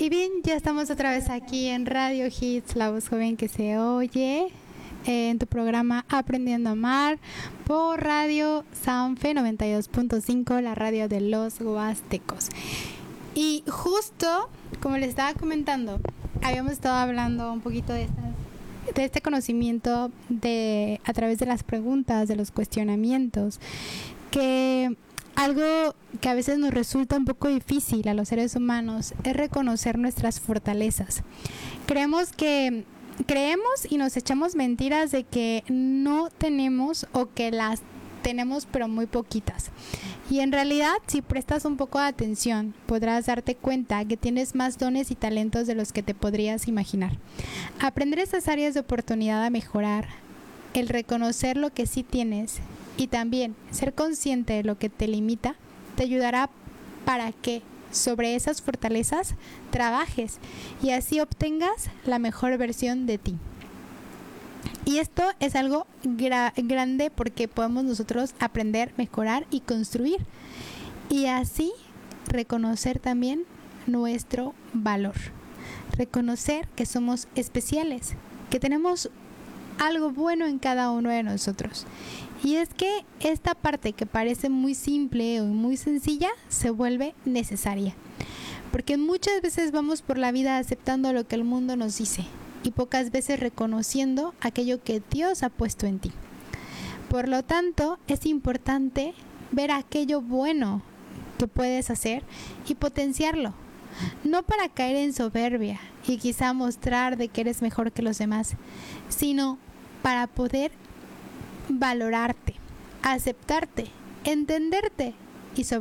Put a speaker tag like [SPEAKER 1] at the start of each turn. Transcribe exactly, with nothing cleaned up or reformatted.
[SPEAKER 1] Y bien, ya estamos otra vez aquí en Radio Hits, la voz joven que se oye, eh, en tu programa Aprendiendo a Amar, por Radio Sanfe noventa y dos punto cinco, la radio de los huastecos. Y justo, como les estaba comentando, habíamos estado hablando un poquito de, estas, de este conocimiento de a través de las preguntas, de los cuestionamientos, que algo que a veces nos resulta un poco difícil a los seres humanos es reconocer nuestras fortalezas. Creemos que creemos y nos echamos mentiras de que no tenemos o que las tenemos pero muy poquitas. Y en realidad, si prestas un poco de atención, podrás darte cuenta que tienes más dones y talentos de los que te podrías imaginar. Aprender esas áreas de oportunidad a mejorar, el reconocer lo que sí tienes y también ser consciente de lo que te limita, te ayudará para que sobre esas fortalezas trabajes y así obtengas la mejor versión de ti. Y esto es algo gra- grande porque podemos nosotros aprender, mejorar y construir. Y así reconocer también nuestro valor. Reconocer que somos especiales, que tenemos algo bueno en cada uno de nosotros. Y es que esta parte que parece muy simple o muy sencilla se vuelve necesaria. Porque muchas veces vamos por la vida aceptando lo que el mundo nos dice y pocas veces reconociendo aquello que Dios ha puesto en ti. Por lo tanto, es importante ver aquello bueno que puedes hacer y potenciarlo. No para caer en soberbia y quizá mostrar de que eres mejor que los demás, sino para poder valorarte, aceptarte, entenderte y sobre